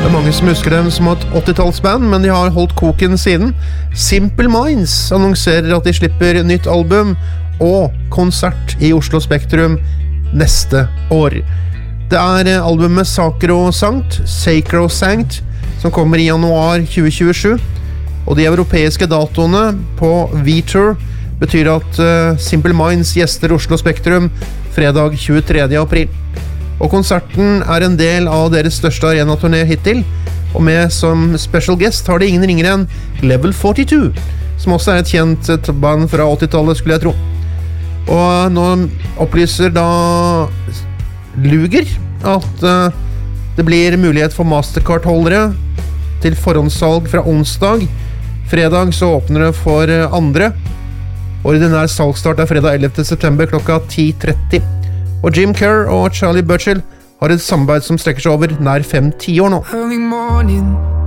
Det mange som husker dem som et 80-tallsband, men de har holdt koken siden. Simple Minds annonserer at de slipper nytt album og konsert i Oslo Spektrum neste år. Det albumet Sacrosanct, som kommer i januar 2027, og de europeiske datoene på V-Tour betyr at Simple Minds gjester Oslo Spektrum fredag 23. april. Og konserten en del av deres største arenaturné hittil, og med som special guest har de ingen ringere enn Level 42, som også et kjent band fra 80-tallet, skulle jeg tro. Og nå opplyser da Luger at det blir mulighet for Mastercard-holdere til forhåndssalg fra onsdag. Fredag så åpner det for andre. Ordinær salgstart fredag 11. september klokka 10:30. Og Jim Kerr og Charlie Burchill har et samarbeid som strekker seg over nær 5-10 år nå. Early morning